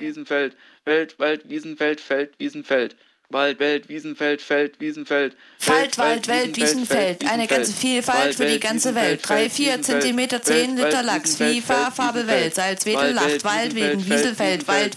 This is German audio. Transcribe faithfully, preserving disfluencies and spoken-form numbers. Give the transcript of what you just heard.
Wiesenfeld, Welt, Wald, Wiesenfeld, Feld, Wiesenfeld. Wald, Welt, Wiesenfeld, Feld, Wiesenfeld. Falt, Wald, Welt, Wiesenfeld. Eine ganze Vielfalt für die ganze Welt. Drei, vier Zentimeter, zehn Liter Lachs. FIFA, Fabel, Welt. Salz, Wedel, Lacht, Wald, Wegen, Wieselfeld, Wald,